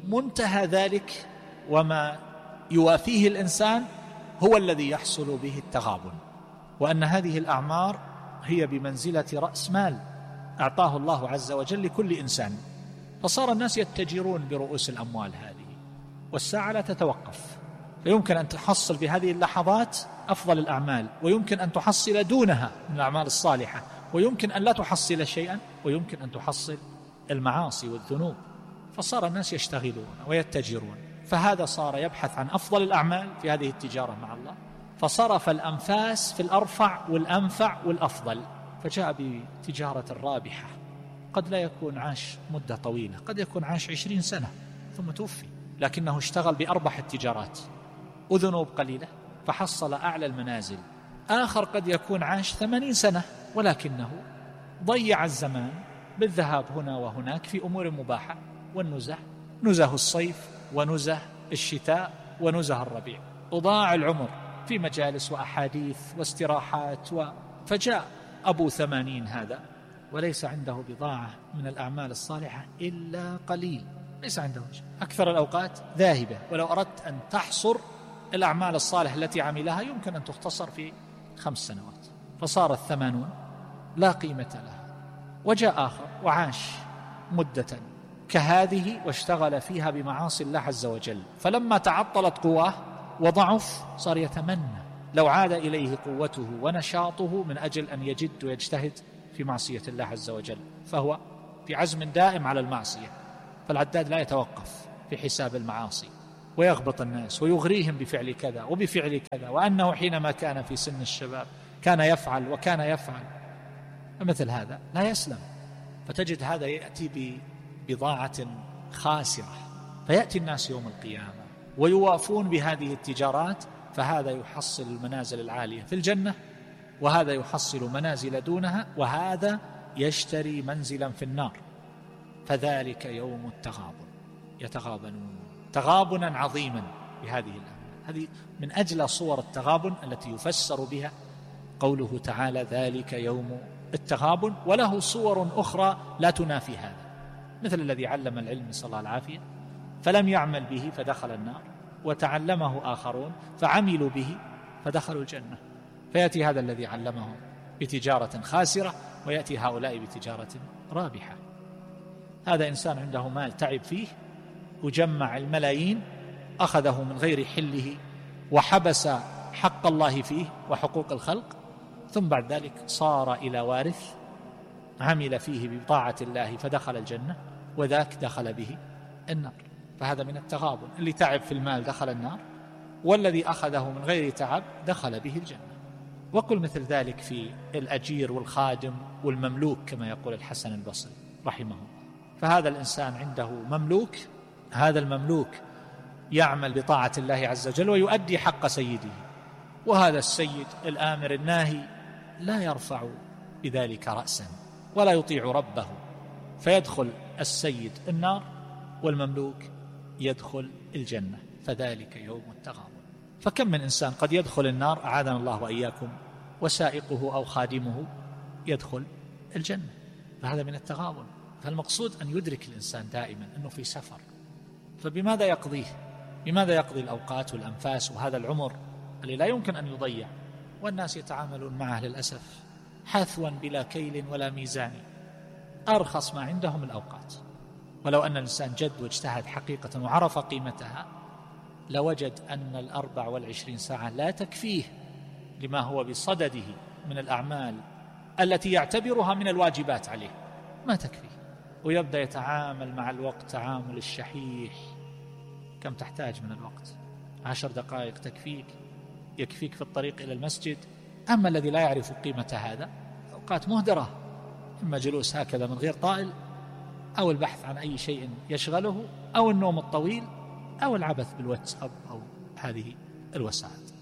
منتهى ذلك وما يوافيه الإنسان هو الذي يحصل به التغابن، وأن هذه الأعمار هي بمنزلة رأس مال أعطاه الله عز وجل لكل إنسان، فصار الناس يتجرون برؤوس الأموال هذه، والساعة لا تتوقف، فيمكن أن تحصل بهذه اللحظات أفضل الأعمال، ويمكن أن تحصل دونها من الأعمال الصالحة، ويمكن أن لا تحصل شيئا، ويمكن أن تحصل المعاصي والذنوب. فصار الناس يشتغلون ويتجرون، فهذا صار يبحث عن أفضل الأعمال في هذه التجارة مع الله، فصرف الأنفاس في الأرفع والأنفع والأفضل، فجاء بتجارة رابحة. قد لا يكون عاش مدة طويلة، قد يكون عاش 20 سنة ثم توفي، لكنه اشتغل بأربح التجارات وذنوب قليلة فحصل أعلى المنازل. آخر قد يكون عاش 80 سنة ولكنه ضيع الزمان بالذهاب هنا وهناك في أمور مباحة والنزه، نزه الصيف ونزه الشتاء ونزه الربيع، وضاع العمر في مجالس وأحاديث واستراحات فجاء أبو 80 هذا وليس عنده بضاعة من الأعمال الصالحة إلا قليل، ليس عنده شيء، أكثر الأوقات ذاهبة، ولو أردت أن تحصر الأعمال الصالحة التي عملها يمكن أن تختصر في 5 سنوات، فصارت 80 لا قيمة لها. وجاء آخر وعاش مدة كهذه واشتغل فيها بمعاصي الله عز وجل، فلما تعطلت قواه وضعف صار يتمنى لو عاد إليه قوته ونشاطه من أجل أن يجد ويجتهد في معصية الله عز وجل، فهو في عزم دائم على المعصية، فالعداد لا يتوقف في حساب المعاصي، ويغبط الناس ويغريهم بفعل كذا وبفعل كذا، وأنه حينما كان في سن الشباب كان يفعل وكان يفعل، فمثل هذا لا يسلم. فتجد هذا يأتي ببضاعة خاسرة، فيأتي الناس يوم القيامة ويوافون بهذه التجارات، فهذا يحصل المنازل العالية في الجنة، وهذا يحصل منازل دونها، وهذا يشتري منزلا في النار، فذلك يوم التغابن، يتغابنون تغابنا عظيما بهذه الأمر. هذه من أجل صور التغابن التي يفسر بها قوله تعالى ذلك يوم التغابن، وله صور أخرى لا تنافي هذا، مثل الذي علم العلم صلى الله العافية فلم يعمل به فدخل النار، وتعلمه آخرون فعملوا به فدخلوا الجنة. فيأتي هذا الذي علمه بتجارة خاسرة، ويأتي هؤلاء بتجارة رابحة. هذا إنسان عنده مال تعب فيه وجمع الملايين، أخذه من غير حله وحبس حق الله فيه وحقوق الخلق، ثم بعد ذلك صار إلى وارث عمل فيه بطاعة الله فدخل الجنة، وذاك دخل به النار. فهذا من التغابن، اللي تعب في المال دخل النار، والذي أخذه من غير تعب دخل به الجنة. وقل مثل ذلك في الأجير والخادم والمملوك كما يقول الحسن البصري رحمه الله. فهذا الإنسان عنده مملوك، هذا المملوك يعمل بطاعة الله عز وجل ويؤدي حق سيده، وهذا السيد الآمر الناهي لا يرفع بذلك رأسا ولا يطيع ربه، فيدخل السيد النار والمملوك يدخل الجنة، فذلك يوم التغابن. فكم من إنسان قد يدخل النار أعاذنا الله وإياكم، وسائقه أو خادمه يدخل الجنة، فهذا من التغابن. فالمقصود أن يدرك الإنسان دائما أنه في سفر، فبماذا يقضيه؟ بماذا يقضي الأوقات والأنفاس وهذا العمر الذي لا يمكن أن يضيع؟ والناس يتعاملون معه للأسف حثوا بلا كيل ولا ميزان، أرخص ما عندهم الأوقات. ولو أن الإنسان جد واجتهد حقيقة وعرف قيمتها لوجد أن 24 ساعة لا تكفيه لما هو بصدده من الأعمال التي يعتبرها من الواجبات عليه، ما تكفيه، ويبدأ يتعامل مع الوقت تعامل الشحيح. كم تحتاج من الوقت؟ 10 دقائق تكفيك، يكفيك في الطريق إلى المسجد. أما الذي لا يعرف قيمة هذا، أوقات مهدرة، إما جلوس هكذا من غير طائل، أو البحث عن أي شيء يشغله، أو النوم الطويل، أو العبث بالواتساب أو هذه الوسائل.